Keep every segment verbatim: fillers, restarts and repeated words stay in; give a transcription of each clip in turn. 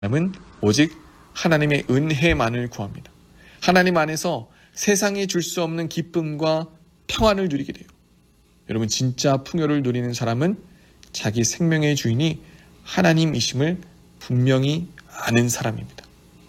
사람은 오직 하나님의 은혜만을 구합니다. 하나님 안에서 세상이 줄 수 없는 기쁨과 평안을 누리게 돼요. 여러분, 진짜 풍요를 누리는 사람은 자기 생명의 주인이 하나님이심을 분명히 아는 사람입니다.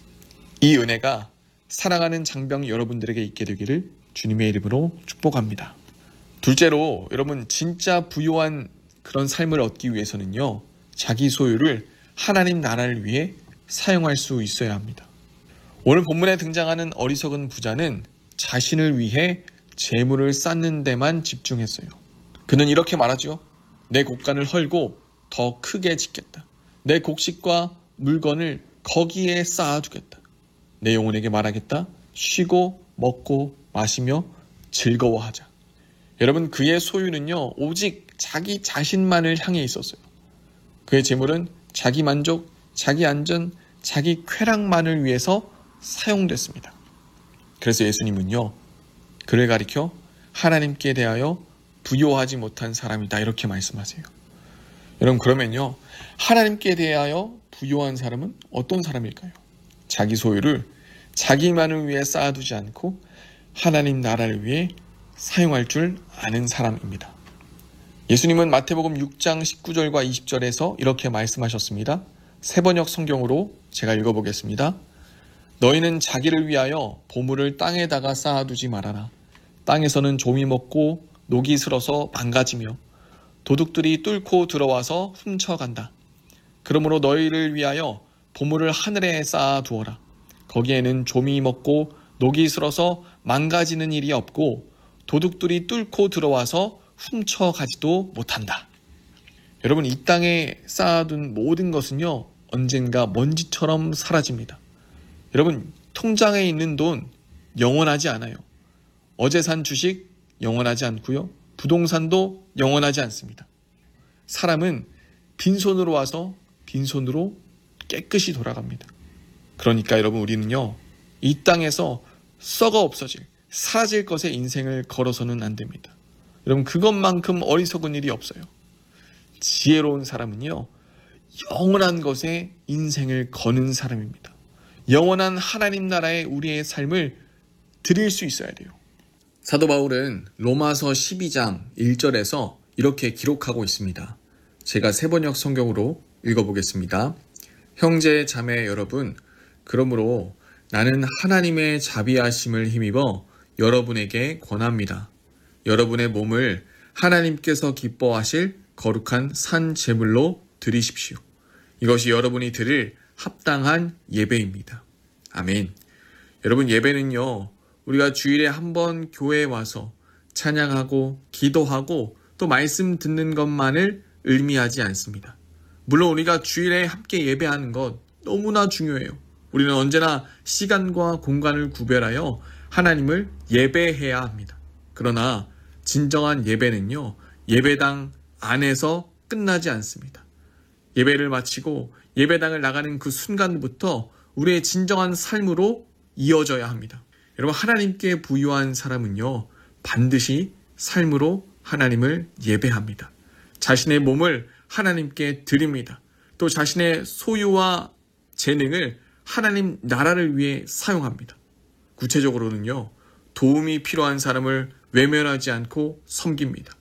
이 은혜가 사랑하는 장병 여러분들에게 있게 되기를 주님의 이름으로 축복합니다. 둘째로, 여러분, 진짜 부요한 그런 삶을 얻기 위해서는요, 자기 소유를 하나님 나라를 위해 사용할 수 있어야 합니다. 오늘 본문에 등장하는 어리석은 부자는 자신을 위해 재물을 쌓는 데만 집중했어요. 그는 이렇게 말하죠. 내 곡간을 헐고 더 크게 짓겠다. 내 곡식과 물건을 거기에 쌓아두겠다. 내 영혼에게 말하겠다. 쉬고 먹고 마시며 즐거워하자. 여러분, 그의 소유는요, 오직 자기 자신만을 향해 있었어요. 그의 재물은 자기 만족, 자기 안전, 자기 쾌락만을 위해서 사용됐습니다. 그래서 예수님은요, 그를 가리켜 하나님께 대하여 부요하지 못한 사람이다, 이렇게 말씀하세요. 여러분, 그러면요, 하나님께 대하여 부요한 사람은 어떤 사람일까요? 자기 소유를 자기만을 위해 쌓아두지 않고 하나님 나라를 위해 사용할 줄 아는 사람입니다. 예수님은 마태복음 육 장 십구 절과 이십 절에서 이렇게 말씀하셨습니다. 세번역 성경으로 제가 읽어보겠습니다. 너희는 자기를 위하여 보물을 땅에다가 쌓아두지 말아라. 땅에서는 좀이 먹고 녹이 슬어서 망가지며 도둑들이 뚫고 들어와서 훔쳐간다. 그러므로 너희를 위하여 보물을 하늘에 쌓아두어라. 거기에는 좀이 먹고 녹이 슬어서 망가지는 일이 없고 도둑들이 뚫고 들어와서 훔쳐가지도 못한다. 여러분, 이 땅에 쌓아둔 모든 것은요, 언젠가 먼지처럼 사라집니다. 여러분, 통장에 있는 돈 영원하지 않아요. 어제 산 주식 영원하지 않고요. 부동산도 영원하지 않습니다. 사람은 빈손으로 와서 빈손으로 깨끗이 돌아갑니다. 그러니까 여러분, 우리는요, 이 땅에서 썩어 없어질, 사라질 것에 인생을 걸어서는 안 됩니다. 여러분, 그것만큼 어리석은 일이 없어요. 지혜로운 사람은요, 영원한 것에 인생을 거는 사람입니다. 영원한 하나님 나라에 우리의 삶을 드릴 수 있어야 돼요. 사도 바울은 로마서 십이 장 일 절에서 이렇게 기록하고 있습니다. 제가 세번역 성경으로 읽어보겠습니다. 형제 자매 여러분, 그러므로 나는 하나님의 자비하심을 힘입어 여러분에게 권합니다. 여러분의 몸을 하나님께서 기뻐하실 거룩한 산 제물로 드리십시오. 이것이 여러분이 드릴 합당한 예배입니다. 아멘. 여러분, 예배는요, 우리가 주일에 한번 교회에 와서 찬양하고 기도하고 또 말씀 듣는 것만을 의미하지 않습니다. 물론 우리가 주일에 함께 예배하는 것 너무나 중요해요. 우리는 언제나 시간과 공간을 구별하여 하나님을 예배해야 합니다. 그러나 진정한 예배는요, 예배당 안에서 끝나지 않습니다. 예배를 마치고 예배당을 나가는 그 순간부터 우리의 진정한 삶으로 이어져야 합니다. 여러분, 하나님께 부유한 사람은요, 반드시 삶으로 하나님을 예배합니다. 자신의 몸을 하나님께 드립니다. 또 자신의 소유와 재능을 하나님 나라를 위해 사용합니다. 구체적으로는요, 도움이 필요한 사람을 외면하지 않고 섬깁니다.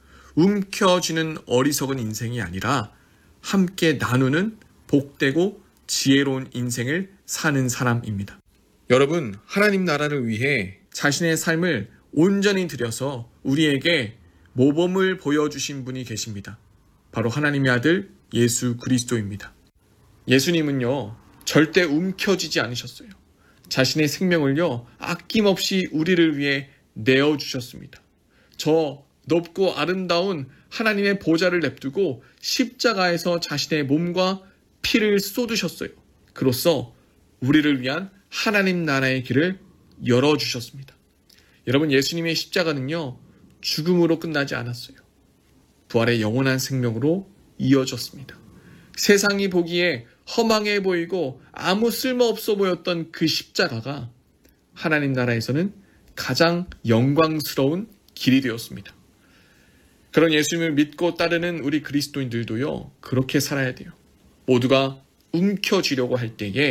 움켜쥐는 어리석은 인생이 아니라 함께 나누는 복되고 지혜로운 인생을 사는 사람입니다. 여러분, 하나님 나라를 위해 자신의 삶을 온전히 들여서 우리에게 모범을 보여주신 분이 계십니다. 바로 하나님의 아들 예수 그리스도입니다. 예수님은요, 절대 움켜쥐지 않으셨어요. 자신의 생명을요, 아낌없이 우리를 위해 내어주셨습니다. 저 높고 아름다운 하나님의 보좌를 냅두고 십자가에서 자신의 몸과 피를 쏟으셨어요. 그로써 우리를 위한 하나님 나라의 길을 열어주셨습니다. 여러분, 예수님의 십자가는요, 죽음으로 끝나지 않았어요. 부활의 영원한 생명으로 이어졌습니다. 세상이 보기에 허망해 보이고 아무 쓸모없어 보였던 그 십자가가 하나님 나라에서는 가장 영광스러운 길이 되었습니다. 그런 예수님을 믿고 따르는 우리 그리스도인들도요, 그렇게 살아야 돼요. 모두가 움켜쥐려고 할 때에